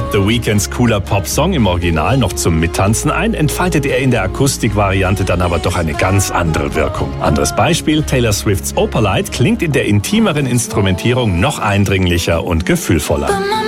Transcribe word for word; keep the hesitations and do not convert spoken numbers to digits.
The Weeknds cooler Pop-Song im Original noch zum Mittanzen ein, entfaltet er in der Akustikvariante dann aber doch eine ganz andere Wirkung. Anderes Beispiel, Taylor Swifts Opalite klingt in der intimeren Instrumentierung noch eindringlicher und gefühlvoller.